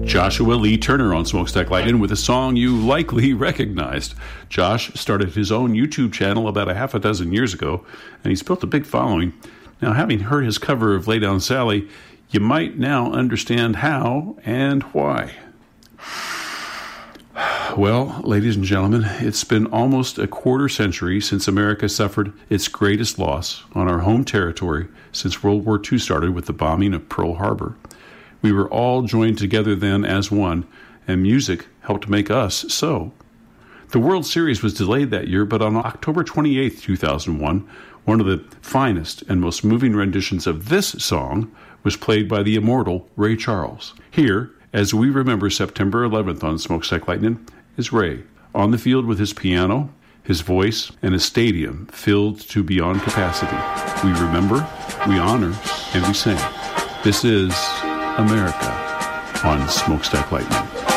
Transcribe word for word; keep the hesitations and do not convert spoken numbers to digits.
Joshua Lee Turner on Smokestack Lightning with a song you likely recognized. Josh started his own YouTube channel about a half a dozen years ago, and he's built a big following. Now, having heard his cover of Lay Down Sally, you might now understand how and why. Well, ladies and gentlemen, it's been almost a quarter century since America suffered its greatest loss on our home territory since World War Two started with the bombing of Pearl Harbor. We were all joined together then as one, and music helped make us so. The World Series was delayed that year, but on October twenty-eighth, two thousand one, one of the finest and most moving renditions of this song was played by the immortal Ray Charles. Here, as we remember September eleventh on Smokestack Lightning, is Ray, on the field with his piano, his voice, and a stadium filled to beyond capacity. We remember, we honor, and we sing. This is America on Smokestack Lightning.